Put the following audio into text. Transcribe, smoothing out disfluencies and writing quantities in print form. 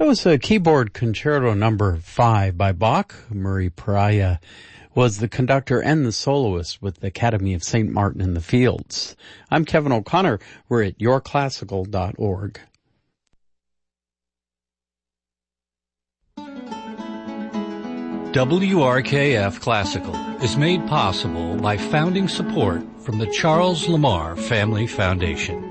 That was a keyboard concerto number 5 by Bach. Murray Pariah was the conductor and the soloist with the Academy of St. Martin in the Fields. I'm Kevin O'Connor. We're at yourclassical.org. WRKF Classical is made possible by founding support from the Charles Lamar Family Foundation.